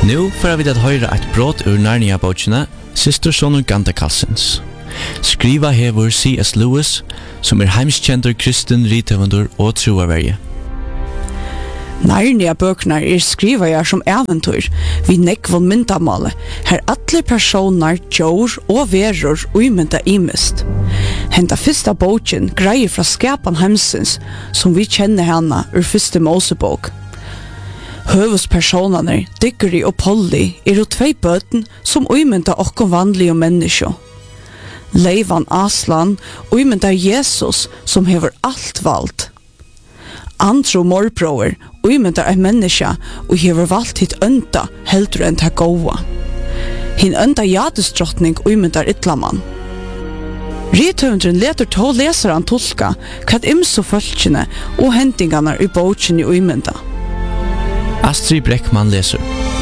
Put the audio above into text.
Nu får vi att höra ett brott ur Narnia-bøkene, Syster Sonur Ganda Cassins. Skriva hever C.S. Lewis, som heimskjendur kristen rithøvundur og troarverje. Narnia-bøkene skriva som eventyr, vi nekvån myndamale, her alle personer, djur og verur uimynda imist. Henta fyrsta boken greier fra skapan heimsins, som vi kjenner henne ur fyrste Mosebok. Høvespersonene, Diggory og Polly, jo 2 bøten som uimynda okkom vanlige mennesker. Leivan Aslan uimynda Jesus, som hever alt valgt. Andro morbror uimynda menneske og hever valgt hit ønda heldre enn ta gåa. Hin ønda jadesdrottning uimynda ytlaman. Rithøvundren leter to leseren tolka hva ymso følgjene og hendingarna i bøkene uimynda. Astrid Breckman leser.